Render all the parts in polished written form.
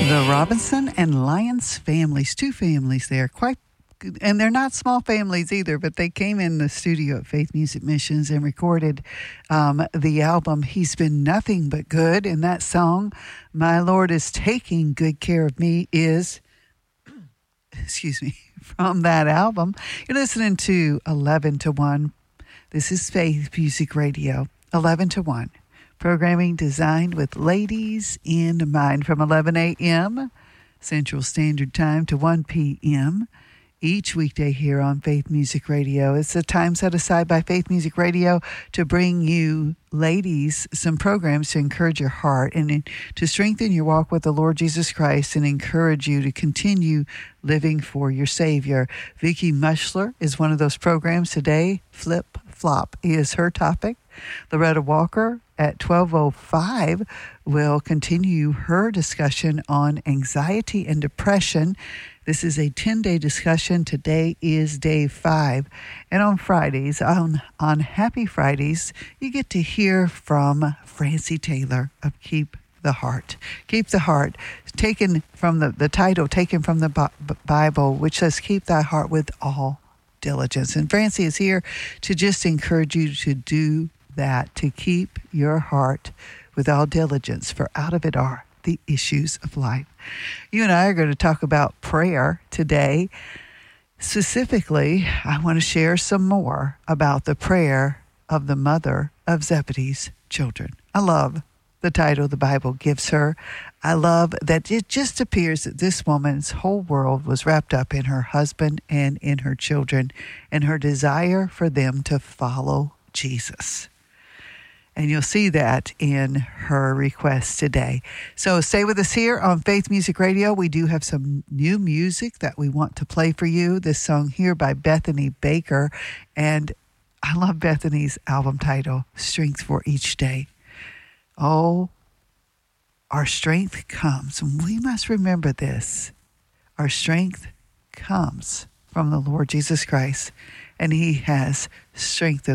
The Robinson and Lyons families, two families there, quite, and they're not small families either, but they came in the studio at Faith Music Missions and recorded the album He's Been Nothing But Good. And that song, My Lord Is Taking Good Care of Me, is, excuse me, from that album. You're listening to 11 to 1. This is Faith Music Radio, 11 to 1. Programming designed with ladies in mind from 11 a.m. Central Standard Time to 1 p.m. each weekday here on Faith Music Radio. It's a time set aside by Faith Music Radio to bring you, ladies, some programs to encourage your heart and to strengthen your walk with the Lord Jesus Christ and encourage you to continue living for your Savior. Vicki Mushler is one of those programs today. Flip Flop is her topic. Loretta Walker at 12:05 will continue her discussion on anxiety and depression. This is a 10-day discussion. Today is day 5. And on Fridays, on Happy Fridays, you get to hear from Francie Taylor of Keep the Heart. Keep the Heart, taken from the title, taken from the Bible, which says, keep thy heart with all diligence. And Francie is here to just encourage you to do that, to keep your heart with all diligence, for out of it are the issues of life. You and I are going to talk about prayer today. Specifically, I want to share some more about the prayer of the mother of Zebedee's children. I love the title the Bible gives her. I love that it just appears that this woman's whole world was wrapped up in her husband and in her children and her desire for them to follow Jesus. And you'll see that in her request today. So stay with us here on Faith Music Radio. We do have some new music that we want to play for you. This song here by Bethany Baker. And I love Bethany's album title, Strength for Each Day. Oh, our strength comes, and we must remember this. Our strength comes from the Lord Jesus Christ, and He has strength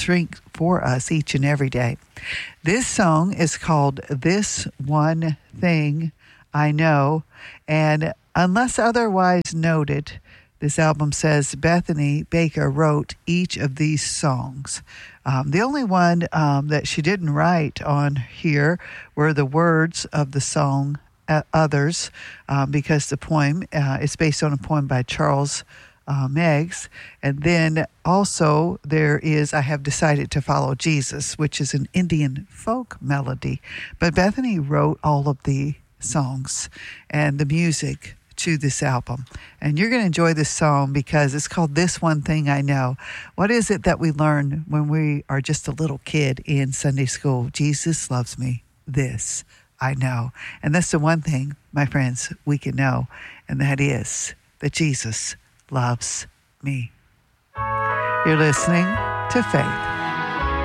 for us each and every day. This song is called This One Thing I Know, and unless otherwise noted, this album says Bethany Baker wrote each of these songs. The only one that she didn't write on here were the words of the song Others, because the poem is based on a poem by Charles Meggs. And then also there is I Have Decided to Follow Jesus, which is an Indian folk melody. But Bethany wrote all of the songs and the music to this album. And you're going to enjoy this song because it's called This One Thing I Know. What is it that we learn when we are just a little kid in Sunday school? Jesus loves me. This I know. And that's the one thing, my friends, we can know. And that is that Jesus loves me. You're listening to Faith.